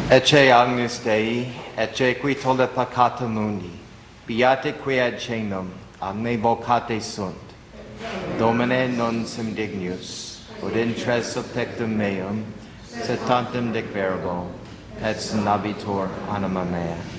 Ecce agnus Dei, ecce qui tollet peccata mundi, beate qui ad cenum, agne vocate sunt. Domine non sum dignus, ut intres pectum meum, sed tantum dic verbo, et sinabitur anima mea.